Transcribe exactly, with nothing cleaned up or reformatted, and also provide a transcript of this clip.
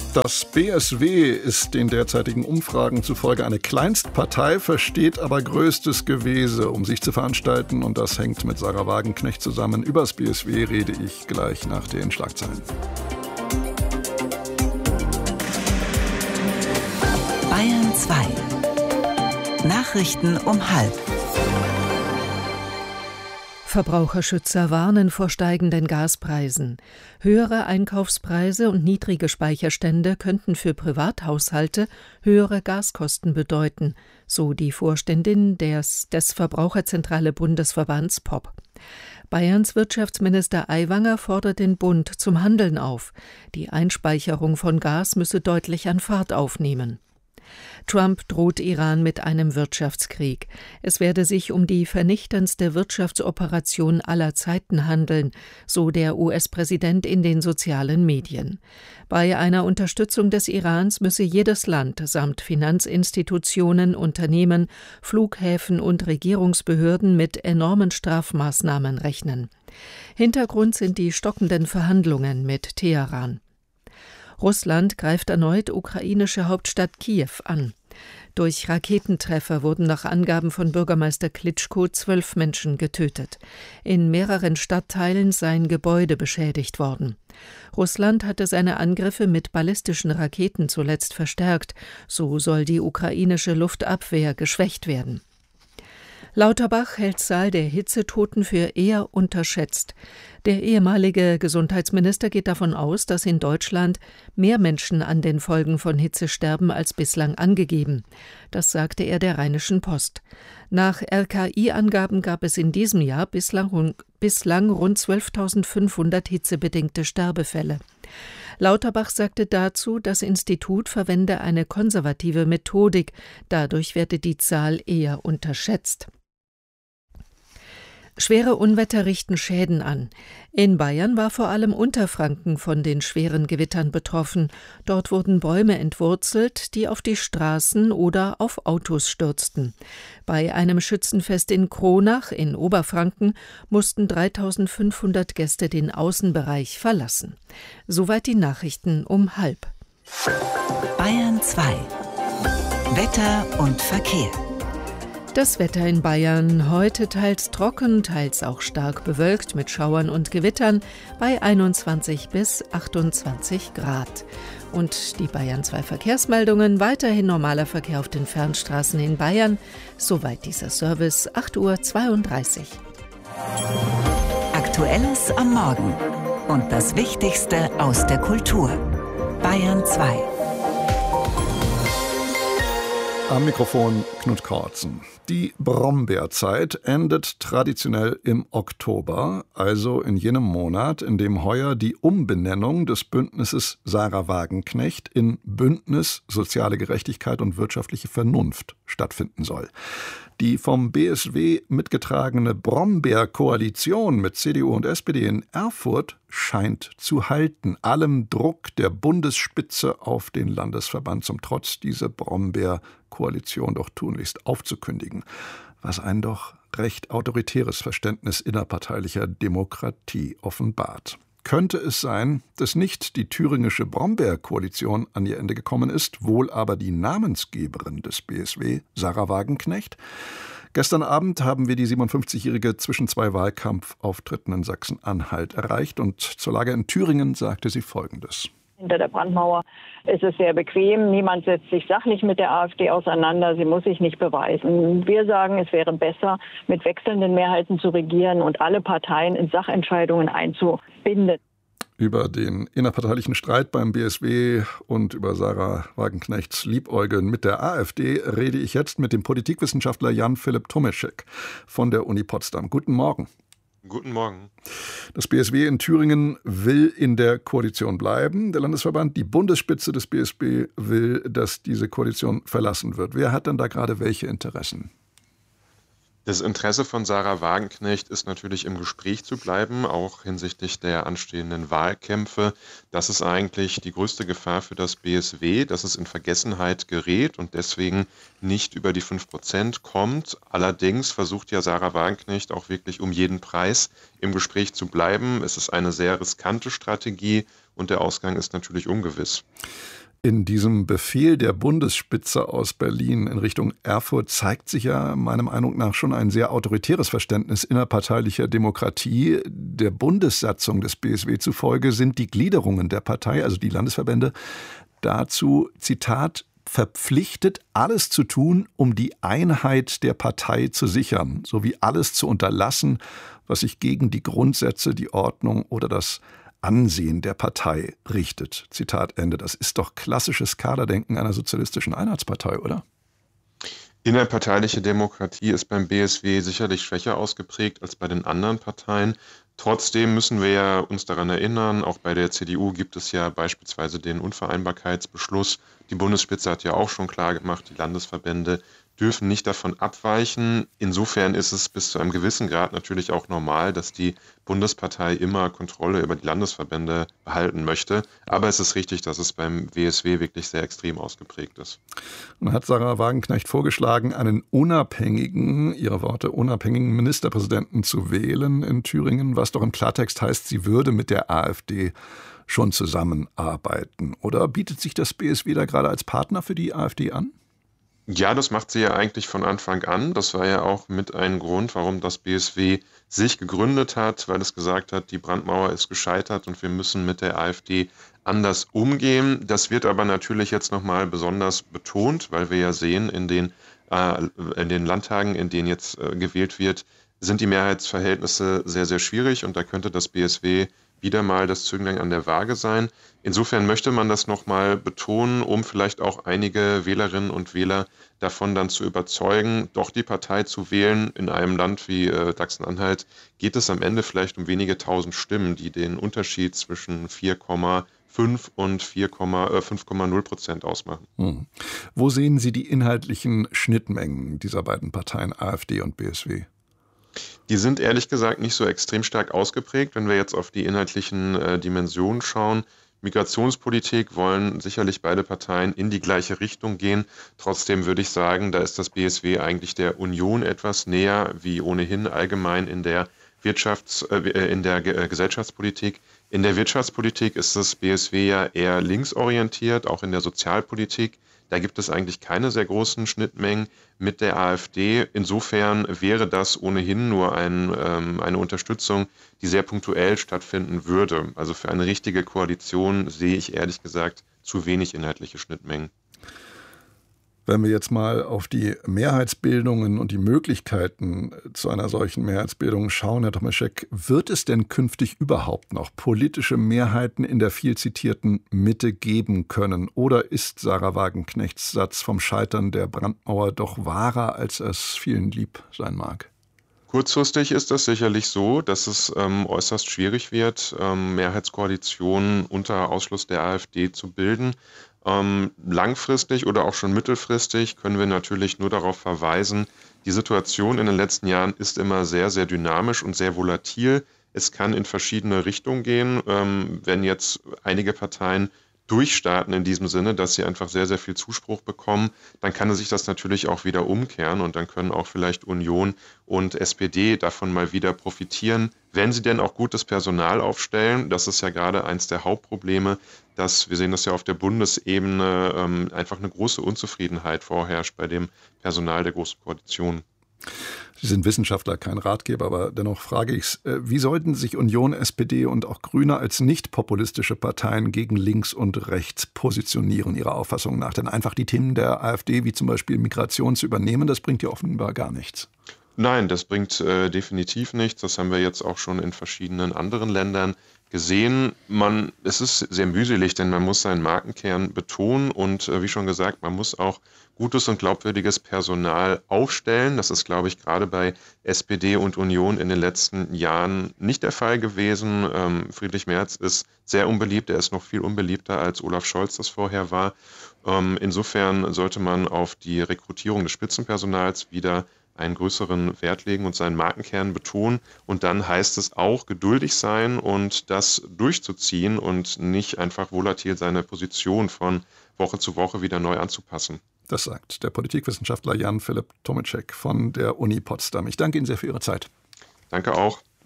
Das B S W ist den derzeitigen Umfragen zufolge eine Kleinstpartei, versteht aber größtes Gewese, um sich zu veranstalten. Und das hängt mit Sarah Wagenknecht zusammen. Über das B S W rede ich gleich nach den Schlagzeilen. Bayern zwei. Nachrichten um halb. Verbraucherschützer warnen vor steigenden Gaspreisen. Höhere Einkaufspreise und niedrige Speicherstände könnten für Privathaushalte höhere Gaskosten bedeuten, so die Vorständin des, des Verbraucherzentrale Bundesverbands P O B. Bayerns Wirtschaftsminister Aiwanger fordert den Bund zum Handeln auf. Die Einspeicherung von Gas müsse deutlich an Fahrt aufnehmen. Trump droht Iran mit einem Wirtschaftskrieg. Es werde sich um die vernichtendste Wirtschaftsoperation aller Zeiten handeln, so der U S-Präsident in den sozialen Medien. Bei einer Unterstützung des Irans müsse jedes Land samt Finanzinstitutionen, Unternehmen, Flughäfen und Regierungsbehörden mit enormen Strafmaßnahmen rechnen. Hintergrund sind die stockenden Verhandlungen mit Teheran. Russland greift erneut ukrainische Hauptstadt Kiew an. Durch Raketentreffer wurden nach Angaben von Bürgermeister Klitschko zwölf Menschen getötet. In mehreren Stadtteilen seien Gebäude beschädigt worden. Russland hatte seine Angriffe mit ballistischen Raketen zuletzt verstärkt. So soll die ukrainische Luftabwehr geschwächt werden. Lauterbach hält Zahl der Hitzetoten für eher unterschätzt. Der ehemalige Gesundheitsminister geht davon aus, dass in Deutschland mehr Menschen an den Folgen von Hitze sterben als bislang angegeben. Das sagte er der Rheinischen Post. Nach R K I-Angaben gab es in diesem Jahr bislang, bislang rund zwölftausendfünfhundert hitzebedingte Sterbefälle. Lauterbach sagte dazu, das Institut verwende eine konservative Methodik. Dadurch werde die Zahl eher unterschätzt. Schwere Unwetter richten Schäden an. In Bayern war vor allem Unterfranken von den schweren Gewittern betroffen. Dort wurden Bäume entwurzelt, die auf die Straßen oder auf Autos stürzten. Bei einem Schützenfest in Kronach in Oberfranken mussten dreitausendfünfhundert Gäste den Außenbereich verlassen. Soweit die Nachrichten um halb. Bayern zwei. Wetter und Verkehr. Das Wetter in Bayern heute teils trocken, teils auch stark bewölkt mit Schauern und Gewittern bei einundzwanzig bis achtundzwanzig Grad. Und die Bayern zwei Verkehrsmeldungen, weiterhin normaler Verkehr auf den Fernstraßen in Bayern. Soweit dieser Service, acht Uhr zweiunddreißig. Aktuelles am Morgen und das Wichtigste aus der Kultur. Bayern zwei. Am Mikrofon Knut Kortzen. Die Brombeerzeit endet traditionell im Oktober, also in jenem Monat, in dem heuer die Umbenennung des Bündnisses Sarah Wagenknecht in Bündnis Soziale Gerechtigkeit und wirtschaftliche Vernunft stattfinden soll. Die vom B S W mitgetragene Brombeerkoalition mit C D U und S P D in Erfurt scheint zu halten, allem Druck der Bundesspitze auf den Landesverband zum Trotz, diese Brombeerkoalition doch tunlichst aufzukündigen, was ein doch recht autoritäres Verständnis innerparteilicher Demokratie offenbart. Könnte es sein, dass nicht die thüringische Brombeerkoalition an ihr Ende gekommen ist, wohl aber die Namensgeberin des B S W, Sarah Wagenknecht? Gestern Abend haben wir die siebenundfünfzigjährige zwischen zwei Wahlkampfauftritten in Sachsen-Anhalt erreicht und zur Lage in Thüringen sagte sie Folgendes. Hinter der Brandmauer ist es sehr bequem. Niemand setzt sich sachlich mit der AfD auseinander. Sie muss sich nicht beweisen. Wir sagen, es wäre besser, mit wechselnden Mehrheiten zu regieren und alle Parteien in Sachentscheidungen einzubinden. Über den innerparteilichen Streit beim B S W und über Sarah Wagenknechts Liebäugeln mit der AfD rede ich jetzt mit dem Politikwissenschaftler Jan-Philipp Tomeschek von der Uni Potsdam. Guten Morgen. Guten Morgen. Das B S W in Thüringen will in der Koalition bleiben, der Landesverband. Die Bundesspitze des B S W will, dass diese Koalition verlassen wird. Wer hat denn da gerade welche Interessen? Das Interesse von Sarah Wagenknecht ist natürlich im Gespräch zu bleiben, auch hinsichtlich der anstehenden Wahlkämpfe. Das ist eigentlich die größte Gefahr für das B S W, dass es in Vergessenheit gerät und deswegen nicht über die fünf Prozent kommt. Allerdings versucht ja Sarah Wagenknecht auch wirklich um jeden Preis im Gespräch zu bleiben. Es ist eine sehr riskante Strategie und der Ausgang ist natürlich ungewiss. In diesem Befehl der Bundesspitze aus Berlin in Richtung Erfurt zeigt sich ja meiner Meinung nach schon ein sehr autoritäres Verständnis innerparteilicher Demokratie. Der Bundessatzung des B S W zufolge sind die Gliederungen der Partei, also die Landesverbände, dazu, Zitat, verpflichtet, alles zu tun, um die Einheit der Partei zu sichern, sowie alles zu unterlassen, was sich gegen die Grundsätze, die Ordnung oder das Ansehen der Partei richtet. Zitat Ende. Das ist doch klassisches Kaderdenken einer sozialistischen Einheitspartei, oder? Innerparteiliche Demokratie ist beim B S W sicherlich schwächer ausgeprägt als bei den anderen Parteien. Trotzdem müssen wir ja uns daran erinnern, auch bei der C D U gibt es ja beispielsweise den Unvereinbarkeitsbeschluss. Die Bundesspitze hat ja auch schon klar gemacht, die Landesverbände dürfen nicht davon abweichen. Insofern ist es bis zu einem gewissen Grad natürlich auch normal, dass die Bundespartei immer Kontrolle über die Landesverbände behalten möchte. Aber es ist richtig, dass es beim B S W wirklich sehr extrem ausgeprägt ist. Nun hat Sarah Wagenknecht vorgeschlagen, einen unabhängigen, ihre Worte, unabhängigen Ministerpräsidenten zu wählen in Thüringen, was doch im Klartext heißt, sie würde mit der AfD schon zusammenarbeiten. Oder bietet sich das B S W da gerade als Partner für die AfD an? Ja, das macht sie ja eigentlich von Anfang an. Das war ja auch mit ein Grund, warum das B S W sich gegründet hat, weil es gesagt hat, die Brandmauer ist gescheitert und wir müssen mit der AfD anders umgehen. Das wird aber natürlich jetzt nochmal besonders betont, weil wir ja sehen, in den, äh, in den Landtagen, in denen jetzt äh, gewählt wird, sind die Mehrheitsverhältnisse sehr, sehr schwierig und da könnte das B S W wieder mal das Zünglein an der Waage sein. Insofern möchte man das nochmal betonen, um vielleicht auch einige Wählerinnen und Wähler davon dann zu überzeugen, doch die Partei zu wählen. In einem Land wie äh, Sachsen-Anhalt geht es am Ende vielleicht um wenige tausend Stimmen, die den Unterschied zwischen vier Komma fünf und fünf Komma null Prozent ausmachen. Hm. Wo sehen Sie die inhaltlichen Schnittmengen dieser beiden Parteien, AfD und B S W? Die sind ehrlich gesagt nicht so extrem stark ausgeprägt, wenn wir jetzt auf die inhaltlichen äh, Dimensionen schauen. Migrationspolitik wollen sicherlich beide Parteien in die gleiche Richtung gehen. Trotzdem würde ich sagen, da ist das B S W eigentlich der Union etwas näher, wie ohnehin allgemein in der Wirtschafts-, äh, in der Ge- Gesellschaftspolitik. In der Wirtschaftspolitik ist das B S W ja eher linksorientiert, auch in der Sozialpolitik. Da gibt es eigentlich keine sehr großen Schnittmengen mit der AfD. Insofern wäre das ohnehin nur ein, ähm, eine Unterstützung, die sehr punktuell stattfinden würde. Also für eine richtige Koalition sehe ich ehrlich gesagt zu wenig inhaltliche Schnittmengen. Wenn wir jetzt mal auf die Mehrheitsbildungen und die Möglichkeiten zu einer solchen Mehrheitsbildung schauen, Herr Tomaszek, wird es denn künftig überhaupt noch politische Mehrheiten in der viel zitierten Mitte geben können? Oder ist Sarah Wagenknechts Satz vom Scheitern der Brandmauer doch wahrer, als es vielen lieb sein mag? Kurzfristig ist es sicherlich so, dass es ähm, äußerst schwierig wird, ähm, Mehrheitskoalitionen unter Ausschluss der AfD zu bilden. Ähm, langfristig oder auch schon mittelfristig können wir natürlich nur darauf verweisen, die Situation in den letzten Jahren ist immer sehr, sehr dynamisch und sehr volatil. Es kann in verschiedene Richtungen gehen. Ähm, wenn jetzt einige Parteien durchstarten in diesem Sinne, dass sie einfach sehr, sehr viel Zuspruch bekommen, dann kann sich das natürlich auch wieder umkehren und dann können auch vielleicht Union und S P D davon mal wieder profitieren, wenn sie denn auch gutes Personal aufstellen. Das ist ja gerade eins der Hauptprobleme, dass, wir sehen das ja auf der Bundesebene, ähm, einfach eine große Unzufriedenheit vorherrscht bei dem Personal der Großen Koalition. Sie sind Wissenschaftler, kein Ratgeber, aber dennoch frage ich, wie sollten sich Union, S P D und auch Grüne als nicht populistische Parteien gegen links und rechts positionieren, Ihrer Auffassung nach? Denn einfach die Themen der AfD, wie zum Beispiel Migration, zu übernehmen, das bringt ja offenbar gar nichts. Nein, das bringt äh, definitiv nichts. Das haben wir jetzt auch schon in verschiedenen anderen Ländern gesehen. Man, es ist sehr mühselig, denn man muss seinen Markenkern betonen und äh, wie schon gesagt, man muss auch gutes und glaubwürdiges Personal aufstellen. Das ist, glaube ich, gerade bei S P D und Union in den letzten Jahren nicht der Fall gewesen. Ähm, Friedrich Merz ist sehr unbeliebt. Er ist noch viel unbeliebter, als Olaf Scholz das vorher war. Ähm, insofern sollte man auf die Rekrutierung des Spitzenpersonals wieder einen größeren Wert legen und seinen Markenkern betonen. Und dann heißt es auch, geduldig sein und das durchzuziehen und nicht einfach volatil seine Position von Woche zu Woche wieder neu anzupassen. Das sagt der Politikwissenschaftler Jan Philipp Tomaszek von der Uni Potsdam. Ich danke Ihnen sehr für Ihre Zeit. Danke auch.